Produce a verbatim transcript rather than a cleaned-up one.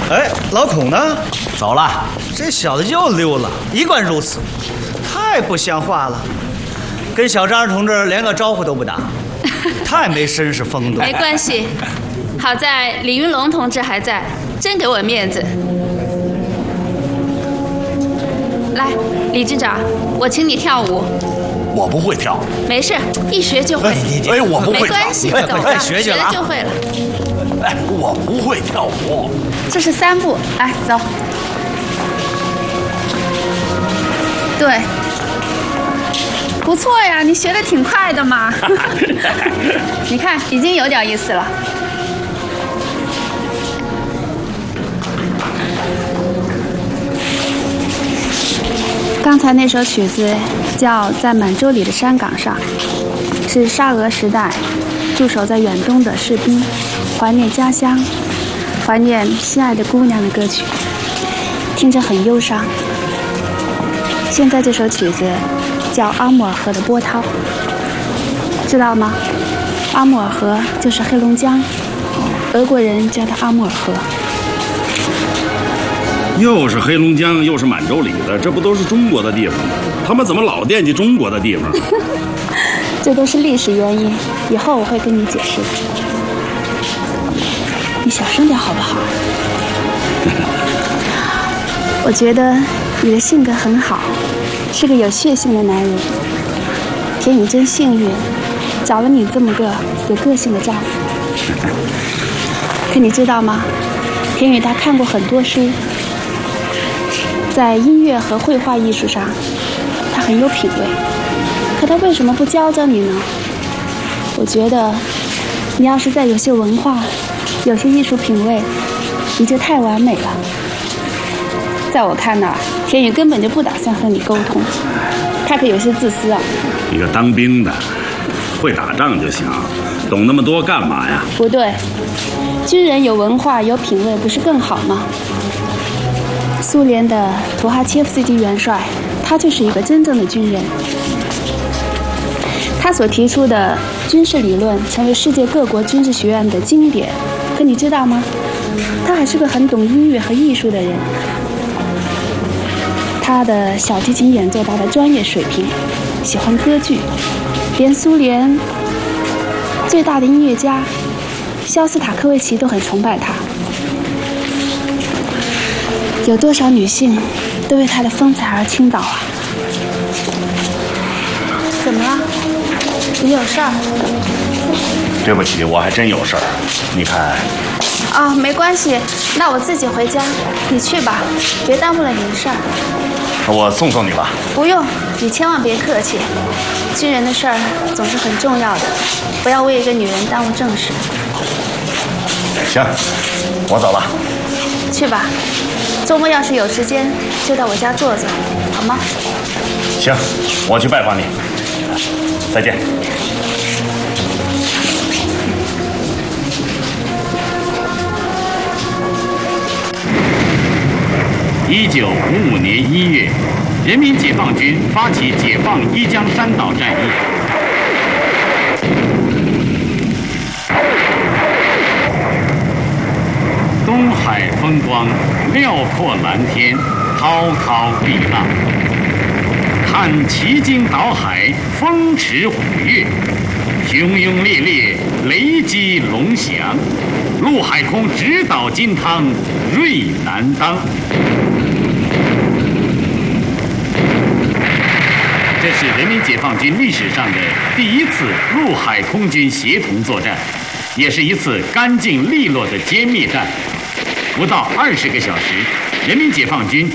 哎，老孔呢？ 走了。 这小子又溜了，一贯如此，太不像话了。跟小张同志连个招呼都不打，太没绅士风度。 没关系，好在李云龙同志还在，真给我面子。来，李支长，我请你跳舞。 我不会跳。 没事，一学就会。 哎，我不会跳。 没关系，走吧， 学学了就会了。 哎，我不会跳舞。 这是三步，来走。对，不错呀，你学的挺快的嘛。你看，已经有点意思了。刚才那首曲子叫《在满洲里的山岗上》，是沙俄时代驻守在远东的士兵怀念家乡、怀念心爱的姑娘的歌曲，听着很忧伤。现在这首曲子叫《阿穆尔河的波涛》，知道吗？阿穆尔河就是黑龙江，俄国人叫它阿穆尔河。 又是黑龙江，又是满洲里的，这不都是中国的地方吗？他们怎么老惦记中国的地方？ 这都是历史原因，以后我会跟你解释的。你小声点好不好？我觉得你的性格很好，是个有血性的男人。田雨真幸运，找了你这么个有个性的丈夫。可你知道吗？田雨他看过很多书。在音乐和绘画艺术上，他很有品味。可他为什么不教教你呢？我觉得，你要是再有些文化，有些艺术品味，你就太完美了。在我看来，田雨根本就不打算和你沟通，他可有些自私啊。 一个当兵的，会打仗就行，懂那么多干嘛呀？ 不对，军人有文化有品味，不是更好吗？苏联的图哈切夫斯基元帅，他就是一个真正的军人。他所提出的军事理论成为世界各国军事学院的经典。可你知道吗？他还是个很懂音乐和艺术的人。他的小提琴演奏达到专业水平，喜欢歌剧，连苏联最大的音乐家肖斯塔科维奇都很崇拜他。有多少女性都为他的风采而倾倒啊！怎么了？你有事儿？ 对不起，我还真有事儿。你看。 啊、哦，没关系，那我自己回家，你去吧，别耽误了你的事儿。 我送送你吧。 不用，你千万别客气。军人的事儿总是很重要的，不要为一个女人耽误正事。 行，我走了。 去吧。周末要是有时间，就到我家坐坐，好吗？ 行，我去拜访你。再见。 一九五五年一月，人民解放军发起解放一江山岛战役。东海风光，辽阔蓝天，滔滔碧浪。看奇经岛海，风驰虎跃，汹涌烈烈，雷击龙翔。陆海空直捣金汤，锐难当。这是人民解放军历史上的第一次陆海空军协同作战，也是一次干净利落的歼灭战。不到二十个小时，人民解放军